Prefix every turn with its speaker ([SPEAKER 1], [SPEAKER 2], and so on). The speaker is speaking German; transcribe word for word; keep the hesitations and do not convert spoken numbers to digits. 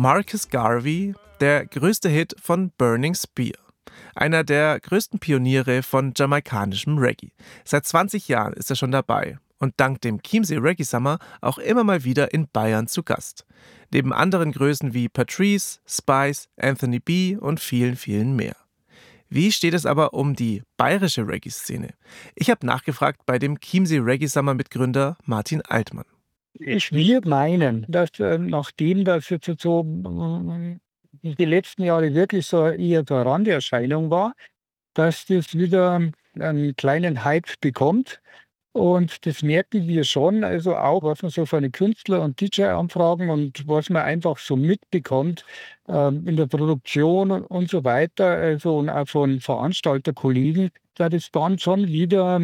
[SPEAKER 1] Marcus Garvey, der größte Hit von Burning Spear. Einer der größten Pioniere von jamaikanischem Reggae. Seit zwanzig Jahren ist er schon dabei und dank dem Chiemsee Reggae Summer auch immer mal wieder in Bayern zu Gast. Neben anderen Größen wie Patrice, Spice, Anthony B. und vielen, vielen mehr. Wie steht es aber um die bayerische Reggae-Szene? Ich habe nachgefragt bei dem Chiemsee Reggae Summer Mitgründer Martin Altmann.
[SPEAKER 2] Ich will meinen, dass äh, nachdem das jetzt so äh, die letzten Jahre wirklich so eher so eine Randerscheinung war, dass das wieder einen kleinen Hype bekommt. Und das merken wir schon, also auch, was man so von den Künstler und D J-Anfragen und was man einfach so mitbekommt ähm, in der Produktion und so weiter, also und auch von Veranstalterkollegen, da das dann schon wieder